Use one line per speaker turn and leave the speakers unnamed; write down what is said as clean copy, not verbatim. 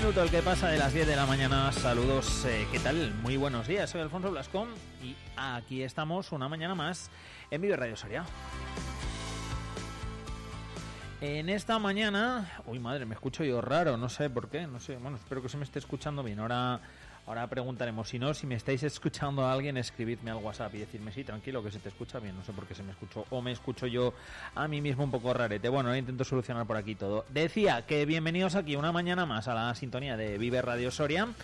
minuto el que pasa de las 10 de la mañana. Saludos, ¿qué tal? Muy buenos días, soy Alfonso Blascón y aquí estamos una mañana más en Vive Radio Soria. En esta mañana... Uy, madre, me escucho yo raro, no sé por qué, no sé. Bueno, espero que se me esté escuchando bien. Ahora preguntaremos. Si no, si me estáis escuchando a alguien, escribidme al WhatsApp y decirme, sí, tranquilo, que se te escucha bien. No sé por qué se me escuchó, o me escucho yo a mí mismo un poco rarete. Bueno, intento solucionar por aquí todo. Decía que bienvenidos aquí una mañana más a la sintonía de Vive Radio Soria.